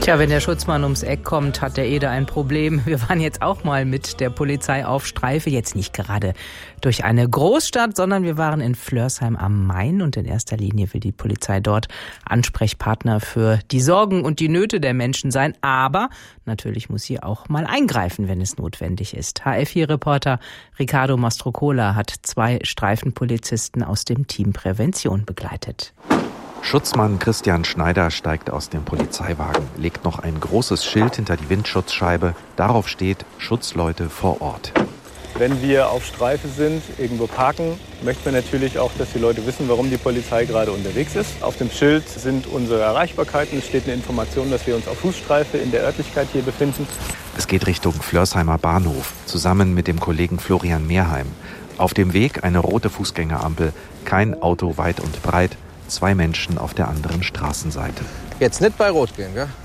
Tja, wenn der Schutzmann ums Eck kommt, hat der Ede ein Problem. Wir waren jetzt auch mal mit der Polizei auf Streife. Jetzt nicht gerade durch eine Großstadt, sondern wir waren in Flörsheim am Main. Und in erster Linie will die Polizei dort Ansprechpartner für die Sorgen und die Nöte der Menschen sein. Aber natürlich muss sie auch mal eingreifen, wenn es notwendig ist. HF4-Reporter Ricardo Mastrocola hat 2 Streifenpolizisten aus dem Team Prävention begleitet. Schutzmann Christian Schneider steigt aus dem Polizeiwagen, legt noch ein großes Schild hinter die Windschutzscheibe. Darauf steht: Schutzleute vor Ort. Wenn wir auf Streife sind, irgendwo parken, möchten wir natürlich auch, dass die Leute wissen, warum die Polizei gerade unterwegs ist. Auf dem Schild sind unsere Erreichbarkeiten. Es steht eine Information, dass wir uns auf Fußstreife in der Örtlichkeit hier befinden. Es geht Richtung Flörsheimer Bahnhof, zusammen mit dem Kollegen Florian Mehrheim. Auf dem Weg eine rote Fußgängerampel, kein Auto weit und breit. 2 Menschen auf der anderen Straßenseite. Jetzt nicht bei Rot gehen, gell?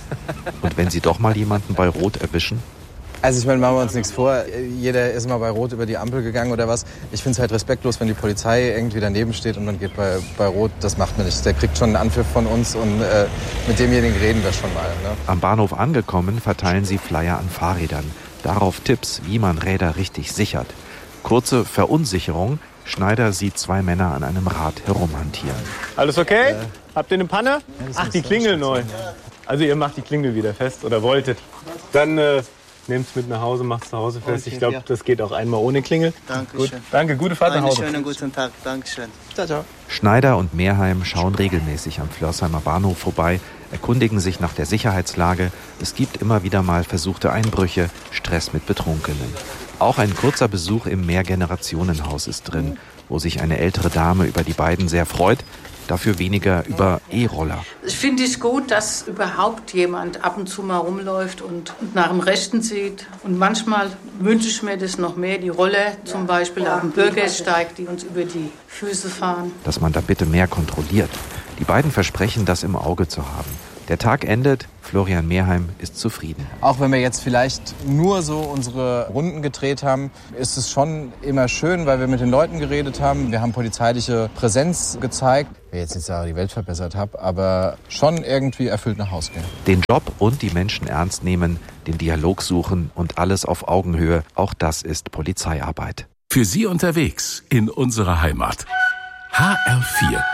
Und wenn Sie doch mal jemanden bei Rot erwischen? Also ich meine, machen wir uns nichts vor. Jeder ist mal bei Rot über die Ampel gegangen oder was. Ich finde es halt respektlos, wenn die Polizei irgendwie daneben steht und dann geht bei Rot. Das macht man nicht. Der kriegt schon einen Anpfiff von uns und mit demjenigen reden wir schon mal. Ne? Am Bahnhof angekommen, verteilen sie Flyer an Fahrrädern. Darauf Tipps, wie man Räder richtig sichert. Kurze Verunsicherung. Schneider sieht 2 Männer an einem Rad herumhantieren. Alles okay? Habt ihr eine Panne? Ach, die Klingel neu. Also ihr macht die Klingel wieder fest oder wolltet. Dann nehmt es mit nach Hause, macht es zu Hause fest. Ich glaube, das geht auch einmal ohne Klingel. Dankeschön. Gut. Danke, gute Fahrt nach Hause. Einen schönen guten Tag. Dankeschön. Ciao, ciao. Schneider und Mehrheim schauen regelmäßig am Flörsheimer Bahnhof vorbei, erkundigen sich nach der Sicherheitslage. Es gibt immer wieder mal versuchte Einbrüche, Stress mit Betrunkenen. Auch ein kurzer Besuch im Mehrgenerationenhaus ist drin, wo sich eine ältere Dame über die beiden sehr freut, dafür weniger über E-Roller. Ich finde es gut, dass überhaupt jemand ab und zu mal rumläuft und nach dem Rechten sieht. Und manchmal wünsche ich mir das noch mehr, die Roller zum Beispiel auf dem Bürgersteig, die uns über die Füße fahren. Dass man da bitte mehr kontrolliert. Die beiden versprechen, das im Auge zu haben. Der Tag endet, Florian Mehrheim ist zufrieden. Auch wenn wir jetzt vielleicht nur so unsere Runden gedreht haben, ist es schon immer schön, weil wir mit den Leuten geredet haben. Wir haben polizeiliche Präsenz gezeigt. Ich will jetzt nicht sagen, die Welt verbessert habe, aber schon irgendwie erfüllt nach Hause gehen. Den Job und die Menschen ernst nehmen, den Dialog suchen und alles auf Augenhöhe, auch das ist Polizeiarbeit. Für Sie unterwegs in unserer Heimat. HR4